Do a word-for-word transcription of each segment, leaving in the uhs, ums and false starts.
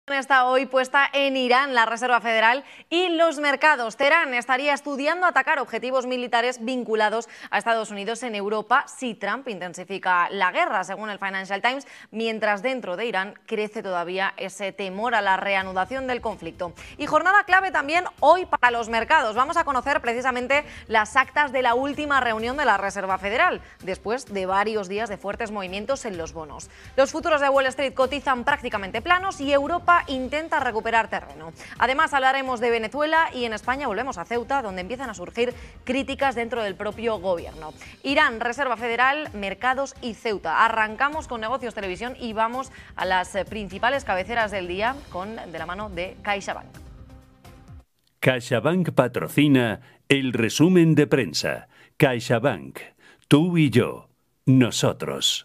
Está hoy puesta en Irán, la Reserva Federal y los mercados. Teherán estaría estudiando atacar objetivos militares vinculados a Estados Unidos en Europa si Trump intensifica la guerra, según el Financial Times, mientras dentro de Irán crece todavía ese temor a la reanudación del conflicto. Y jornada clave también hoy para los mercados. Vamos a conocer precisamente las actas de la última reunión de la Reserva Federal, después de varios días de fuertes movimientos en los bonos. Los futuros de Wall Street cotizan prácticamente planos y Europa intenta recuperar terreno. Además, hablaremos de Venezuela y en España volvemos a Ceuta, donde empiezan a surgir críticas dentro del propio gobierno. Irán, Reserva Federal, mercados y Ceuta. Arrancamos con Negocios Televisión y vamos a las principales cabeceras del día con de la mano de CaixaBank. CaixaBank patrocina el resumen de prensa. CaixaBank, tú y yo, nosotros.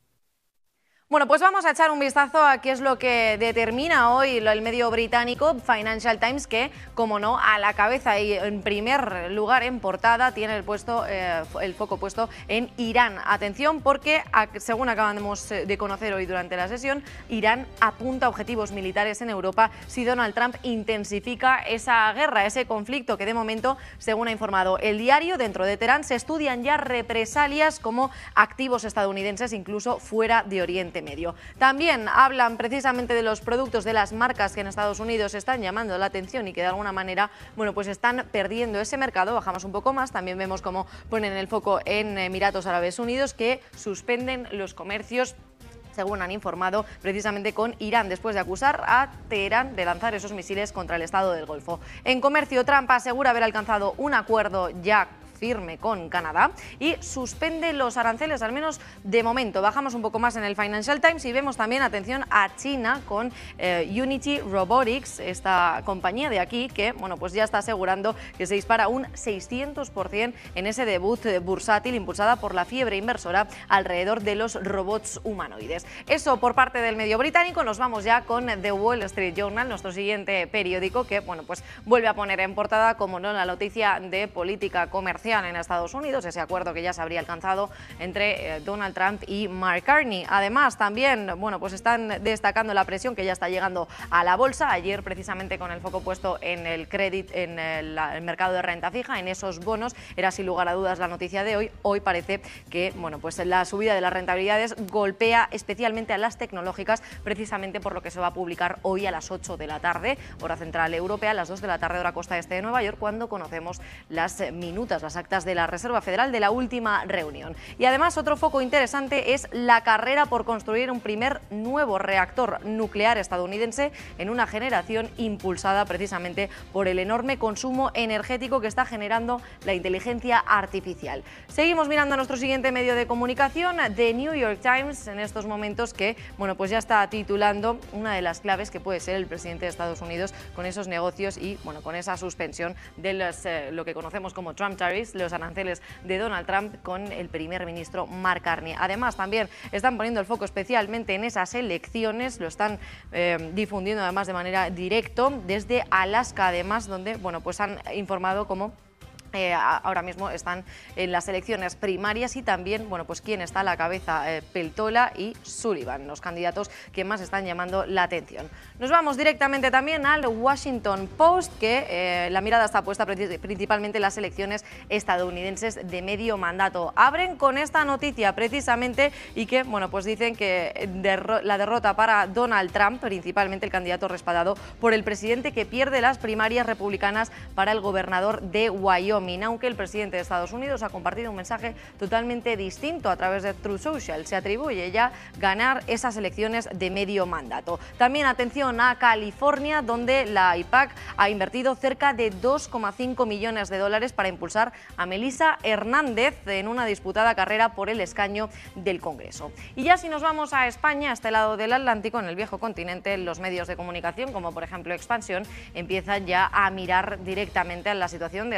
Bueno, pues vamos a echar un vistazo a qué es lo que determina hoy el medio británico Financial Times, que, como no, a la cabeza y en primer lugar en portada tiene el, puesto, eh, el foco puesto en Irán. Atención, porque según acabamos de conocer hoy durante la sesión, Irán apunta a objetivos militares en Europa si Donald Trump intensifica esa guerra, ese conflicto que de momento, según ha informado el diario, dentro de Teherán se estudian ya represalias como activos estadounidenses incluso fuera de Oriente Medio. También hablan precisamente de los productos de las marcas que en Estados Unidos están llamando la atención y que de alguna manera, bueno, pues están perdiendo ese mercado. Bajamos un poco más, también vemos cómo ponen el foco en Emiratos Árabes Unidos, que suspenden los comercios, según han informado, precisamente con Irán, después de acusar a Teherán de lanzar esos misiles contra el Estado del Golfo. En comercio, Trump asegura haber alcanzado un acuerdo ya firme con Canadá y suspende los aranceles, al menos de momento. Bajamos un poco más en el Financial Times y vemos también, atención, a China con eh, Unity Robotics, esta compañía de aquí que, bueno, pues ya está asegurando que se dispara un seiscientos por ciento en ese debut bursátil impulsada por la fiebre inversora alrededor de los robots humanoides. Eso por parte del medio británico. Nos vamos ya con The Wall Street Journal, nuestro siguiente periódico, que, bueno, pues vuelve a poner en portada, como no, la noticia de política comercial en Estados Unidos, ese acuerdo que ya se habría alcanzado entre eh, Donald Trump y Mark Carney. Además, también, bueno, pues están destacando la presión que ya está llegando a la bolsa. Ayer, precisamente, con el foco puesto en el crédito, en el, el mercado de renta fija, en esos bonos, era sin lugar a dudas la noticia de hoy. Hoy parece que, bueno, pues la subida de las rentabilidades golpea especialmente a las tecnológicas, precisamente por lo que se va a publicar hoy a las ocho de la tarde, hora central europea, a las dos de la tarde, hora costa este de Nueva York, cuando conocemos las minutas, las actas de la Reserva Federal de la última reunión. Y además, otro foco interesante es la carrera por construir un primer nuevo reactor nuclear estadounidense en una generación impulsada precisamente por el enorme consumo energético que está generando la inteligencia artificial. Seguimos mirando a nuestro siguiente medio de comunicación, The New York Times, en estos momentos, que, bueno, pues ya está titulando una de las claves que puede ser el presidente de Estados Unidos con esos negocios y, bueno, con esa suspensión de los, eh, lo que conocemos como Trump Tariffs, los aranceles de Donald Trump con el primer ministro Mark Carney. Además, también están poniendo el foco especialmente en esas elecciones, lo están eh, difundiendo además de manera directa desde Alaska, además, donde, bueno, pues han informado como Eh, ahora mismo están en las elecciones primarias y también, bueno, pues quién está a la cabeza, eh, Peltola y Sullivan, los candidatos que más están llamando la atención. Nos vamos directamente también al Washington Post, que eh, la mirada está puesta principalmente en las elecciones estadounidenses de medio mandato. Abren con esta noticia precisamente y que, bueno, pues dicen que derro la derrota para Donald Trump, principalmente el candidato respaldado por el presidente que pierde las primarias republicanas para el gobernador de Wyoming. Aunque el presidente de Estados Unidos ha compartido un mensaje totalmente distinto a través de Truth Social. Se atribuye ya ganar esas elecciones de medio mandato. También atención a California, donde la I PAC ha invertido cerca de dos coma cinco millones de dólares para impulsar a Melissa Hernández en una disputada carrera por el escaño del Congreso. Y ya si nos vamos a España, a este lado del Atlántico, en el viejo continente, los medios de comunicación, como por ejemplo Expansión, empiezan ya a mirar directamente a la situación de España, que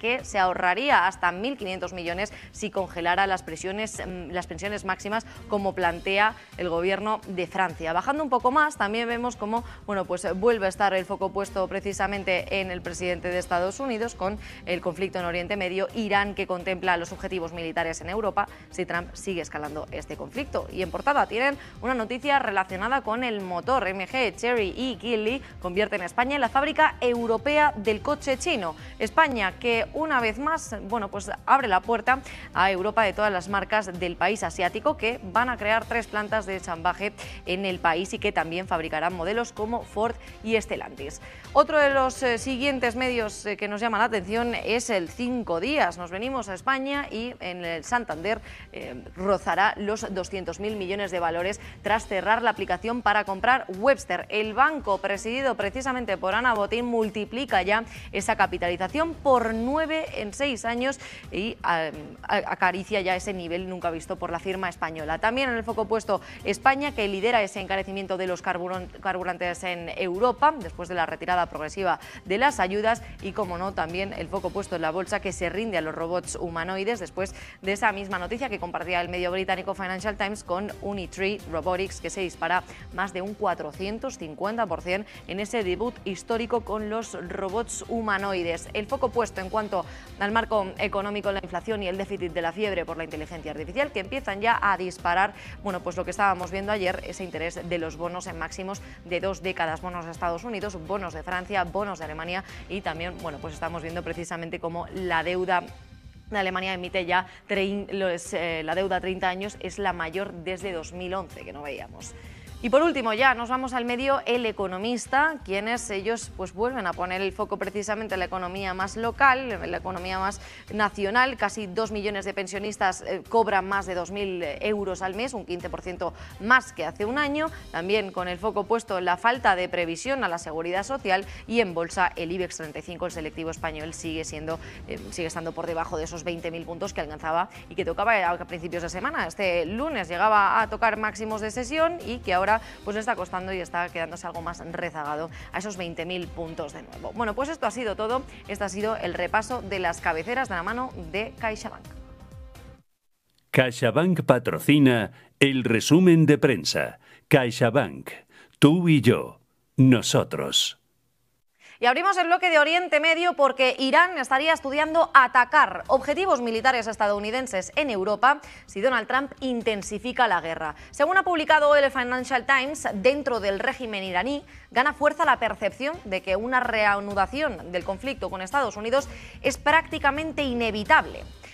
que se ahorraría hasta mil quinientos millones si congelara las pensiones, las pensiones máximas, como plantea el gobierno de Francia. Bajando un poco más, también vemos cómo bueno, pues vuelve a estar el foco puesto precisamente en el presidente de Estados Unidos con el conflicto en Oriente Medio, Irán, que contempla los objetivos militares en Europa si Trump sigue escalando este conflicto. Y en portada tienen una noticia relacionada con el motor. M G, Chery y Geely convierten a España en la fábrica europea del coche chino. España, que una vez más bueno, pues abre la puerta a Europa de todas las marcas del país asiático, que van a crear tres plantas de ensamblaje en el país y que también fabricarán modelos como Ford y Stellantis. Otro de los eh, siguientes medios eh, que nos llama la atención es el Cinco Días. Nos venimos a España y en el Santander eh, rozará los doscientos mil millones de valores tras cerrar la aplicación para comprar Webster. El banco, presidido precisamente por Ana Botín, multiplica ya esa capitalización por nueve en seis años y a, a, acaricia ya ese nivel nunca visto por la firma española. También en el foco puesto España, que lidera ese encarecimiento de los carburantes en Europa después de la retirada progresiva de las ayudas, y como no, también el foco puesto en la bolsa, que se rinde a los robots humanoides después de esa misma noticia que compartía el medio británico Financial Times con Unitree Robotics, que se dispara más de un cuatrocientos cincuenta por ciento en ese debut histórico con los robots humanoides. El foco puesto en cuanto al marco económico, la inflación y el déficit de la fiebre por la inteligencia artificial, que empiezan ya a disparar, bueno, pues lo que estábamos viendo ayer, ese interés de los bonos en máximos de dos décadas, bonos de Estados Unidos, bonos de Francia, bonos de Alemania, y también, bueno, pues estamos viendo precisamente cómo la deuda de Alemania emite ya los, eh, la deuda a treinta años, es la mayor desde dos mil once, que no veíamos. Y por último, ya nos vamos al medio El Economista, quienes ellos pues vuelven a poner el foco precisamente en la economía más local, en la economía más nacional. Casi dos millones de pensionistas eh, cobran más de dos mil euros al mes, un quince por ciento más que hace un año. También con el foco puesto en la falta de previsión a la seguridad social, y en bolsa el IBEX treinta y cinco, el selectivo español, sigue siendo eh, sigue estando por debajo de esos veinte mil puntos que alcanzaba y que tocaba a principios de semana. Este lunes llegaba a tocar máximos de sesión y que ahora pues le está costando y está quedándose algo más rezagado a esos veinte mil puntos de nuevo. Bueno, pues esto ha sido todo. Este ha sido el repaso de las cabeceras de la mano de CaixaBank. CaixaBank patrocina el resumen de prensa. CaixaBank, tú y yo, nosotros. Y abrimos el bloque de Oriente Medio porque Irán estaría estudiando atacar objetivos militares estadounidenses en Europa si Donald Trump intensifica la guerra. Según ha publicado hoy el Financial Times, dentro del régimen iraní gana fuerza la percepción de que una reanudación del conflicto con Estados Unidos es prácticamente inevitable.